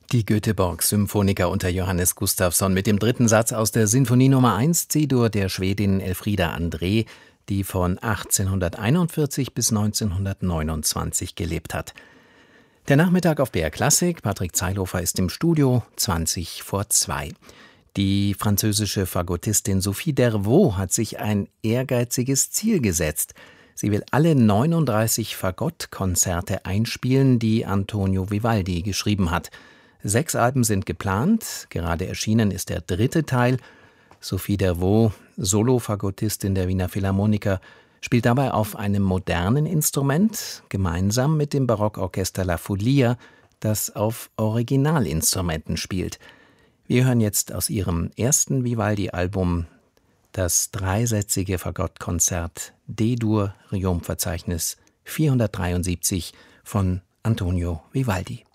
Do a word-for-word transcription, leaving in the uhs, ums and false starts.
Die Göteborg-Symphoniker unter Johannes Gustafsson mit dem dritten Satz aus der Sinfonie Nummer eins C-Dur der Schwedin Elfriede André, die von achtzehnhunderteinundvierzig bis neunzehnhundertneunundzwanzig gelebt hat. Der Nachmittag auf B R Klassik, Patrick Zeilhofer ist im Studio, zwanzig vor zwei. Die französische Fagottistin Sophie Dervaux hat sich ein ehrgeiziges Ziel gesetzt. Sie will alle neununddreißig Fagottkonzerte einspielen, die Antonio Vivaldi geschrieben hat. Sechs Alben sind geplant, gerade erschienen ist der dritte Teil. Sophie Dervaux, Solofagottistin der Wiener Philharmoniker, spielt dabei auf einem modernen Instrument, gemeinsam mit dem Barockorchester La Folia, das auf Originalinstrumenten spielt. Wir hören jetzt aus ihrem ersten Vivaldi-Album das dreisätzige Fagottkonzert D-Dur, Riom-Verzeichnis vierhundertdreiundsiebzig von Antonio Vivaldi.